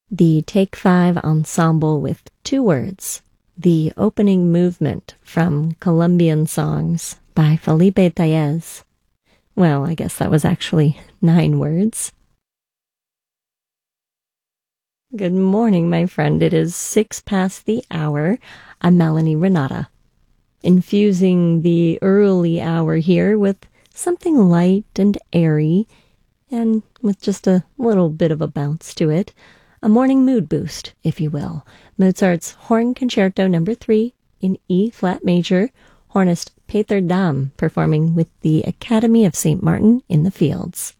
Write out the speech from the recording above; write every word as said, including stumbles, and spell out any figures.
The Take Five Ensemble with Two Words, the opening movement from Colombian Songs by Felipe Tellez. Well, I guess that was actually nine words. Good morning, my friend. It is six past the hour. I'm Melanie Renata, infusing the early hour here with something light and airy, and with just a little bit of a bounce to it. A morning mood boost, if you will. Mozart's Horn Concerto number three in E-flat major, hornist Peter Dam performing with the Academy of Saint Martin in the Fields.